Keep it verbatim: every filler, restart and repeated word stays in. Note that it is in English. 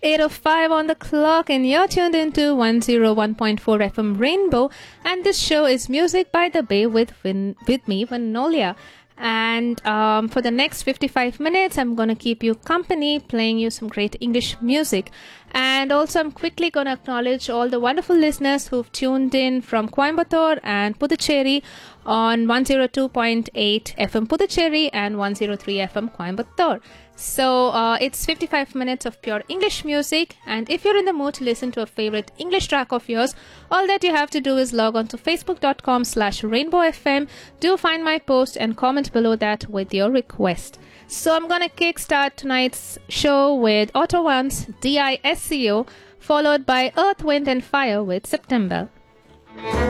eight oh five on the clock, and you're tuned into one oh one point four F M Rainbow, and this show is Music by the Bay with Vin- with me, Vanolia. And um, for the next fifty-five minutes, I'm going to keep you company, playing you some great English music. And also, I'm quickly going to acknowledge all the wonderful listeners who've tuned in from Coimbatore and Puducherry on one oh two point eight F M Puducherry and one oh three F M Coimbatore. So uh, it's fifty-five minutes of pure English music, and if you're in the mood to listen to a favorite English track of yours, all that you have to do is log on to facebook.com slash rainbowfm. Do find my post and comment below that with your request. So I'm gonna kickstart tonight's show with Otto One's D I S C O, followed by Earth, Wind and Fire with September.